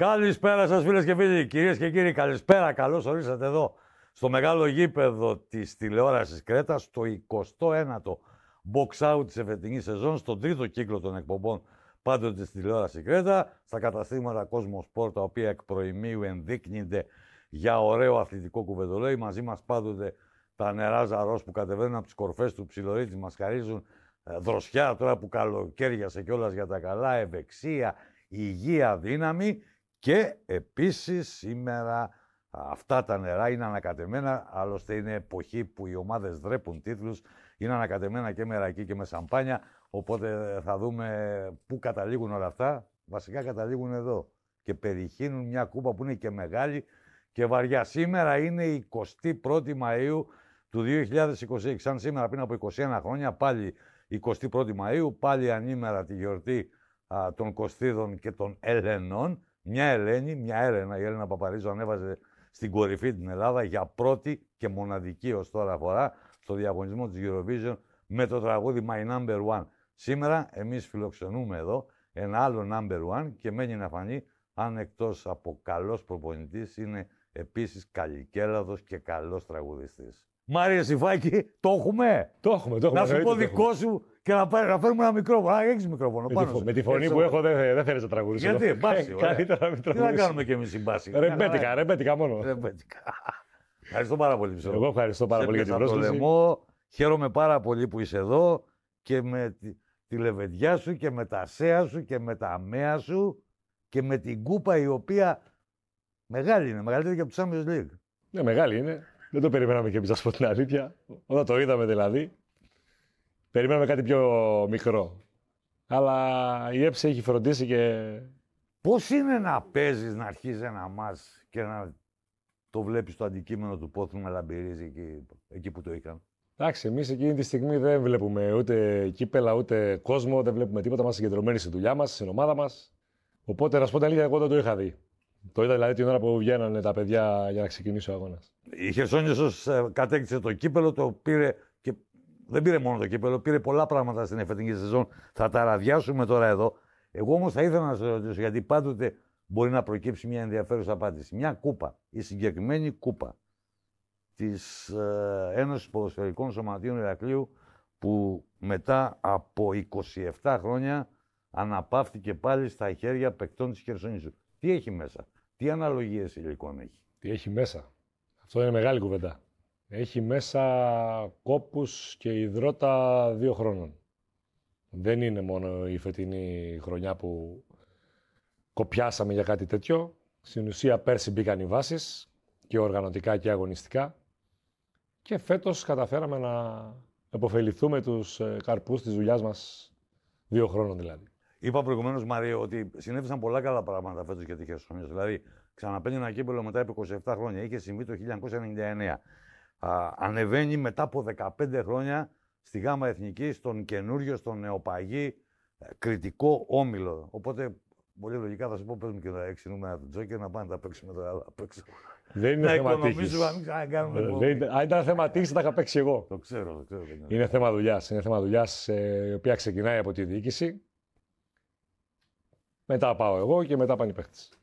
Καλησπέρα σας φίλες και φίλοι, κυρίες και κύριοι, καλησπέρα. Καλώς ορίσατε εδώ στο μεγάλο γήπεδο της τηλεόρασης Κρέτας, στο 29ο box out της εφετινής σεζόν, στον τρίτο κύκλο των εκπομπών πάντοτε της τηλεόρασης Κρέτα, στα καταστήματα Κόσμο Σπορ, τα οποία εκ προημίου ενδείκνυνται για ωραίο αθλητικό κουβεντολόι. Μαζί μας πάντοτε τα νερά Ζαρός που κατεβαίνουν από τις κορφές του Ψιλορίτης, μας χαρίζουν δροσιά τώρα που καλοκαίριασε κιόλας για τα καλά, ευεξία, υγεία, δύναμη. Και επίσης σήμερα αυτά τα νερά είναι ανακατεμένα, άλλωστε είναι εποχή που οι ομάδες δρέπουν τίτλους, είναι ανακατεμένα και με ρακί και με σαμπάνια, οπότε θα δούμε πού καταλήγουν όλα αυτά. Βασικά καταλήγουν εδώ και περιχύνουν μια κούπα που είναι και μεγάλη και βαριά. Σήμερα είναι η 21η Μαΐου του 2026, σαν σήμερα πριν από 21 χρόνια, πάλι 21η Μαΐου, πάλι ανήμερα τη γιορτή των Κωστίδων και των Ελενών. Μια Ελένη, μια Έλενα, η Έλενα Παπαρίζου ανέβαζε στην κορυφή την Ελλάδα για πρώτη και μοναδική ως τώρα φορά στο διαγωνισμό της Eurovision με το τραγούδι My Number One. Σήμερα εμείς φιλοξενούμε εδώ ένα άλλο Number One και μένει να φανεί αν εκτός από καλός προπονητής είναι επίσης καλλικέλαδος και καλός τραγουδιστής. Μάρια Σιφάκη, το έχουμε! Το έχουμε. Να σου πω δικό σου και να φέρουμε ένα μικρόφωνο. Έχεις μικρόφωνο πάνω σου. Με τη φωνή που έχω δεν θέλεις να τραγουδήσω. Γιατί, μπάση, καλύτερα να μην τραγουδήσω. Τι να κάνουμε κι εμείς η μπάση. Ρεμπέτικα μόνο. Ευχαριστώ πάρα πολύ. Εγώ ευχαριστώ πάρα πολύ για την πρόσκληση. Χαίρομαι πάρα πολύ που είσαι εδώ και με τη λεβεδιά σου και με τα σέα σου και με τα αμαία σου και με την κούπα η οποία μεγάλη είναι, μεγαλύτερη και από το Champions League. Ναι, μεγάλη είναι. Δεν το περιμέναμε και εμείς, να σου πω την αλήθεια. Όταν το είδαμε δηλαδή, περιμέναμε κάτι πιο μικρό. Αλλά η ΕΠΣ έχει φροντίσει και... Πώς είναι να παίζεις, να αρχίζεις ένα μάτς και να το βλέπεις το αντικείμενο του πόθου να λαμπυρίζει εκεί που το είχαν. Εντάξει, εμείς εκείνη τη στιγμή δεν βλέπουμε ούτε κύπελα, ούτε κόσμο, δεν βλέπουμε τίποτα. Είμαστε συγκεντρωμένοι στη δουλειά μας, στην ομάδα μας. Οπότε, να σου πω την αλήθεια, εγώ δεν το είχα δει. Το είδα δηλαδή την ώρα που βγαίνανε τα παιδιά για να ξεκινήσει ο αγώνας. Η Χερσόνησος κατέκτησε το κύπελο, το πήρε και δεν πήρε μόνο το κύπελο, πήρε πολλά πράγματα στην εφετινή σεζόν. Θα τα ραδιάσουμε τώρα εδώ. Εγώ όμως θα ήθελα να σε ρωτήσω, γιατί πάντοτε μπορεί να προκύψει μια ενδιαφέρουσα απάντηση. Μια κούπα, η συγκεκριμένη κούπα της Ένωσης Ποδοσφαιρικών Σωματείων Ηρακλείου, που μετά από 27 χρόνια αναπαύτηκε πάλι στα χέρια παικτών της Χερσονήσου. Τι έχει μέσα, τι αναλογίες υλικών έχει. Τι έχει μέσα. Αυτό είναι μεγάλη κουβέντα. Έχει μέσα κόπους και υδρότα 2 χρόνων. Δεν είναι μόνο η φετινή χρονιά που κοπιάσαμε για κάτι τέτοιο. Στην ουσία πέρσι μπήκαν οι βάσεις και οργανωτικά και αγωνιστικά. Και φέτος καταφέραμε να επωφεληθούμε τους καρπούς της δουλειάς μας 2 χρόνων δηλαδή. Είπα προηγουμένως, Μαρία, ότι συνέβησαν πολλά καλά πράγματα φέτος για τη Χερσόνησο. Δηλαδή, ξαναπαίρνει ένα κύπελλο μετά από 27 χρόνια. Είχε συμβεί το 1999. Ανεβαίνει μετά από 15 χρόνια στη Γάμα Εθνική, στον καινούριο, στον νεοπαγή κριτικό όμιλο. Οπότε, πολύ λογικά θα σου πω: παίζουμε και τα 6 νούμερα του Τζόκερ να πάνε να τα παίξουμε τώρα άλλα απ' έξω. Δεν είναι θέμα τύχης. Αν ήταν θέμα τύχης, θα τα είχα παίξει εγώ. Το ξέρω. Είναι θέμα δουλειάς. Είναι θέμα δουλειάς η οποία ξεκινάει από τη διοίκηση. Μετά πάω εγώ και μετά πάνε οι παίχτες.